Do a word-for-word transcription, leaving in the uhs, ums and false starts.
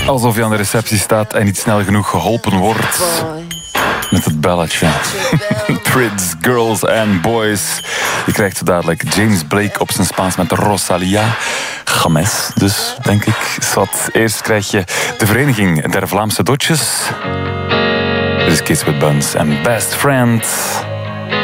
Alsof je aan de receptie staat en niet snel genoeg geholpen wordt. Met het belletje. Trids, girls and boys. Je krijgt zo dadelijk James Blake op zijn Spaans met Rosalia. James, dus, denk ik. Zwat. Eerst krijg je de Vereniging der Vlaamse Dotjes. Dit is Kids with Buns en Best Friends.